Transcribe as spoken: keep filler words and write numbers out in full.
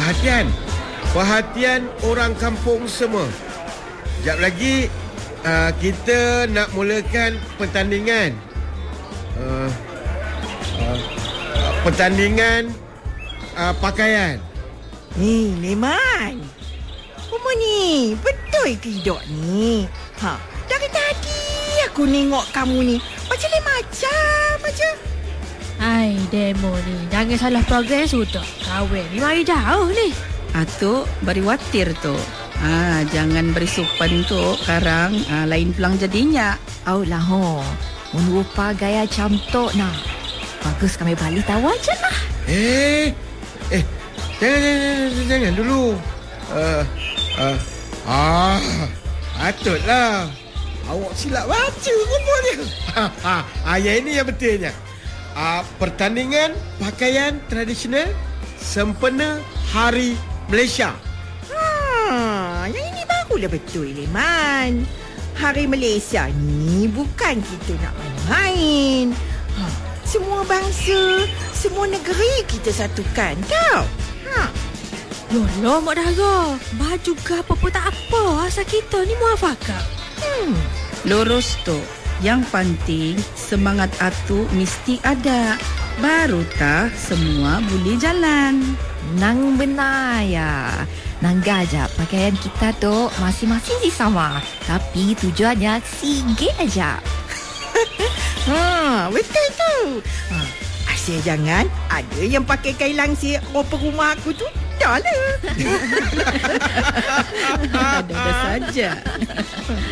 perhatian. Perhatian orang kampung semua. Sekejap lagi uh, kita nak mulakan pertandingan. Uh, uh, pertandingan uh, pakaian. Ni, Leman. Apa ni? Betul ke hidup ni? Ha, dari tadi aku nengok kamu ni macam lain macam aja. Hai, demo ni. Jangan salah progres sudah. Kahwin ni mari jauh ni. Atuk beri watir tu. Ah, jangan beri supan tu. Sekarang ah, lain pulang jadinya. Au lah ho. Mun rupa gaya cantik nah. Bagus kami balik tahu aja lah. Eh, eh, jangan, jangan, jangan, jangan dulu. Uh, uh, ah, patutlah. Awak silap baca rupanya. Ah, yang ini yang betulnya. Ah, pertandingan pakaian tradisional sempena Hari Malaysia. Ha, yang ini barulah betul, Leman. Hari Malaysia ni bukan kita nak main. Ha, semua bangsa, semua negeri kita satukan, tau. Ha. Yolah, Mak Dara. Baju ke apa-apa tak apa. Asal kita ni muafakat. Hmm. Lurus tu. Yang penting semangat atuk mesti ada. Baru tah semua boleh jalan. Nang benar ya. Nang gajak pakaian kita tu masing-masing si sama. Tapi tujuannya sikit aja. Ha, betul tu. Ha, asyik jangan ada yang pakai kain langsir rupa rumah aku tu. Dah lah. Ada-ada saja.